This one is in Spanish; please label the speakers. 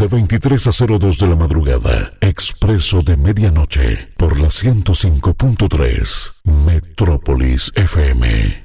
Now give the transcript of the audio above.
Speaker 1: de 23 a 02 de la madrugada. Expreso de medianoche por la 105.3 Metrópolis FM.